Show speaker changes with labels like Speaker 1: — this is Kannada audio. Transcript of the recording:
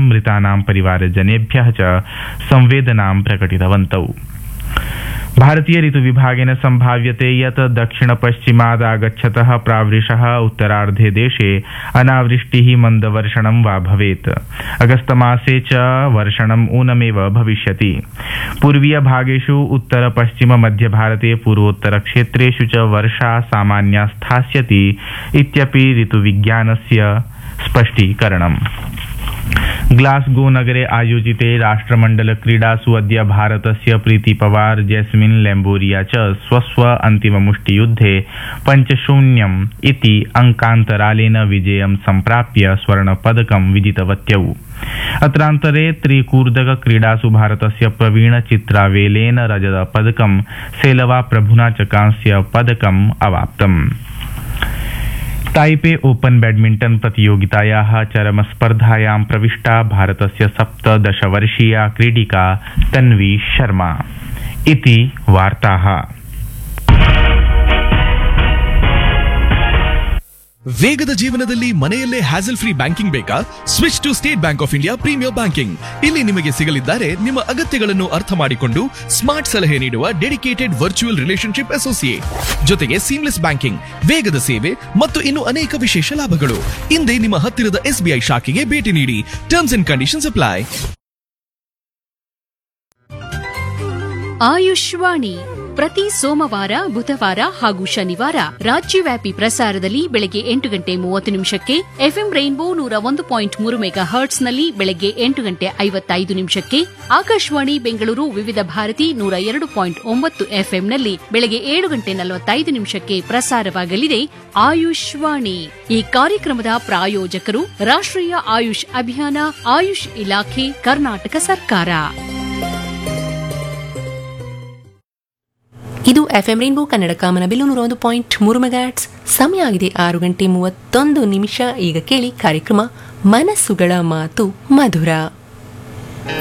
Speaker 1: मृतानां परिवारजनेभ्यः च संवेदनां प्रकटितवन्तौ। भारतीय ऋतुविभागेन संभाव्यते यत् दक्षिणपश्चिमादागच्छतः प्रावृषः उत्तरार्धे देशे अनावृष्टिः मन्दवर्षणं वा भवेत्। अगस्तमासे च वर्षणम् ऊनमेव भविष्यति। पूर्वीयभागेषु उत्तरपश्चिममध्यभारते पूर्वोत्तरक्षेत्रेषु च वर्षा सामान्या स्थास्यति इत्यपि ऋतुविज्ञानस्य स्पष्टीकरणम्। ग्लासगो नगरे आयोजिते राष्ट्रमण्डलक्रीडासु अद्य भारतस्य प्रीति पवार जैस्मिन लैम्बोरिया च स्वस्व अन्तिममुष्टियुद्धे 5-0 इति अंकान्तरालेन विजयं सम्प्राप्य स्वर्णपदकं विजितवत्यौ। अत्रान्तरे त्रिकूर्दक क्रीडासु भारतस्य प्रवीण चित्रावेलेन रजतपदकं सेलवा प्रभुना च कांस्यपदकम् अवाप्तम्। ताइपे ओपन बैडमिंटन प्रतियोगितायाः चरमस्पर्धायां प्रविष्टा भारतस्य 17-वर्षीया क्रीडिका तन्वी शर्मा। इति वार्ताः।
Speaker 2: ವೇಗದ ಜೀವನದಲ್ಲಿ ಮನೆಯಲ್ಲೇ ಹ್ಯಾಸಲ್ ಫ್ರೀ ಬ್ಯಾಂಕಿಂಗ್ ಬೇಕಾ? Switch to state bank of India premier banking. ಇಲ್ಲಿ ನಿಮಗೆ ಸಿಗಲಿದ್ದಾರೆ ನಿಮ್ಮ ಅಗತ್ಯಗಳನ್ನು ಅರ್ಥ ಮಾಡಿಕೊಂಡು ಸ್ಮಾರ್ಟ್ ಸಲಹೆ ನೀಡುವ ಡೆಡಿಕೇಟೆಡ್ ವರ್ಚುವಲ್ ರಿಲೇಶನ್ಶಿಪ್ ಅಸೋಸಿಯೇಟ್, ಜೊತೆಗೆ ಸೀಮ್ಲೆಸ್ ಬ್ಯಾಂಕಿಂಗ್, ವೇಗದ ಸೇವೆ ಮತ್ತು ಇನ್ನು ಅನೇಕ ವಿಶೇಷ ಲಾಭಗಳು. ಇಂದೇ ನಿಮ್ಮ ಹತ್ತಿರದ SBI ಶಾಖೆಗೆ ಭೇಟಿ ನೀಡಿ. Terms and conditions apply.
Speaker 3: Ayushvani ಪ್ರತಿ ಸೋಮವಾರ, ಬುಧವಾರ ಹಾಗೂ ಶನಿವಾರ ರಾಜ್ಯವ್ಯಾಪಿ ಪ್ರಸಾರದಲ್ಲಿ ಬೆಳಗ್ಗೆ 8:30 ಎಫ್ಎಂ ರೈನ್ಬೋ 101.3 ಮೆಗಾ ಹರ್ಟ್ಸ್ನಲ್ಲಿ ಬೆಳಗ್ಗೆ 8:55 ಆಕಾಶವಾಣಿ ಬೆಂಗಳೂರು ವಿವಿಧ ಭಾರತಿ 102.9 ಎಫ್ಎಂನಲ್ಲಿ ಬೆಳಗ್ಗೆ 7:45 ಪ್ರಸಾರವಾಗಲಿದೆ ಆಯುಷ್ವಾಣಿ. ಈ ಕಾರ್ಯಕ್ರಮದ ಪ್ರಾಯೋಜಕರು ರಾಷ್ಟ್ರೀಯ ಆಯುಷ್ ಅಭಿಯಾನ, ಆಯುಷ್ ಇಲಾಖೆ, ಕರ್ನಾಟಕ ಸರ್ಕಾರ.
Speaker 4: ಇದು ಎಫ್ಎಂ ರೈನ್ಬೋ ಕನ್ನಡ ಕಾಮನಬಿಲ್ಲು 101.3 ಮೆಗಾಹರ್ಟ್ಸ್. ಸಮಯ ಆಗಿದೆ 6:31. ಈಗ ಕೇಳಿ ಕಾರ್ಯಕ್ರಮ ಮನಸ್ಸುಗಳ ಮಾತು ಮಧುರ.